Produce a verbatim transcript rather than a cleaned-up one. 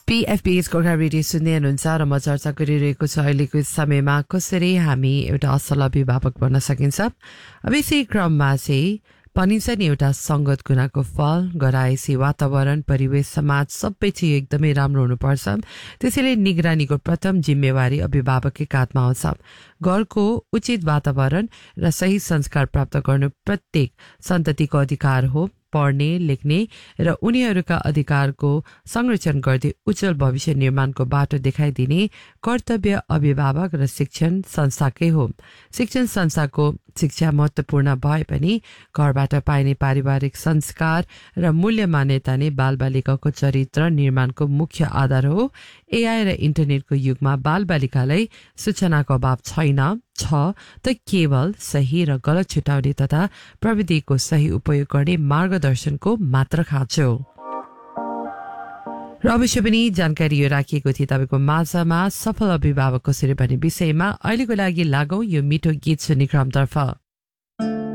पीएफपीएस Gorkha radio सुन्दै हुनुहुन्छ र म चर्चा गरिरहेको छु अहिलेको समयमा कसरी हामी एउटा असल अभिभावक बन्न सकिन्छ। अब यसै क्रममा चाहिँ भनिन्छ नि एउटा सङ्गत गुनाको फल, गराएसी वातावरण, परिवेश, समाज सबै चाहिँ एकदमै राम्रो हुनुपर्छ। त्यसैले निगरानीको प्रथम जिम्मेवारी अभिभावककै काँधमा आउँछ। घरको उचित वातावरण र सही संस्कार प्राप्त गर्नु प्रत्येक सन्ततिको अधिकार हो। पढ्ने, लेख्ने र उनीहरूका अधिकारको संरक्षण गर्दै उज्जवल भविष्य निर्माणको बाटो देखाइदिने कर्तव्य अभिभावक र शिक्षण संस्थाकै हो। शिक्षण संस्थाको शिक्षा महत्त्वपूर्ण भए पनि घरबाट पाइने पारिवारिक संस्कार र मूल्य मान्यता नै बालबालिकाको चरित्र निर्माणको मुख्य आधार हो। एआई र इन्टरनेटको युगमा बालबालिकालाई सूचनाको अभाव छैन छ त केवल सही र गलत छुटाउने तथा प्रविधिको सही उपयोग गर्ने मार्गदर्शनको मात्र खाँचो। र अवश्य पनि जानकारी यो राखिएको थियो तपाईँको माझमा सफल अभिभावक कसरी भन्ने विषयमा। अहिलेको लागि लागौं यो मिठो गीत सुन्ने क्रमतर्फ।